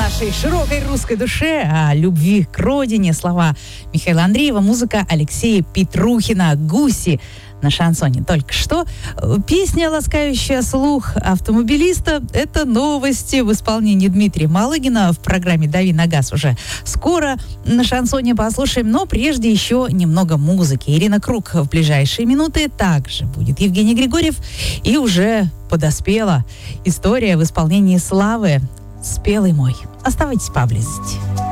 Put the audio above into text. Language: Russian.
нашей широкой русской душе, о любви к родине. Слова Михаила Андреева, музыка Алексея Петрухина. «Гуси» на шансоне только что. Песня, ласкающая слух автомобилиста, это новости в исполнении Дмитрия Малыгина в программе «Дави на газ» уже скоро на шансоне послушаем, но прежде еще немного музыки. Ирина Круг в ближайшие минуты, также будет Евгений Григорьев, и уже подоспела история в исполнении Славы «Спелый мой». Оставайтесь поблизости.